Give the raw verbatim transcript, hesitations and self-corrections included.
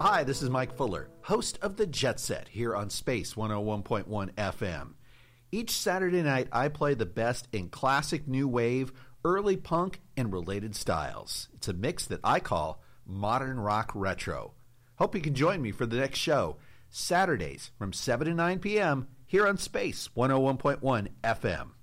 Hi, this is Mike Fuller, host of The Jet Set here on Space one oh one point one F M. Each Saturday night, I play the best in classic new wave, early punk, and related styles. It's a mix that I call modern rock retro. Hope you can join me for the next show, Saturdays from seven to nine p.m. here on Space one oh one point one F M.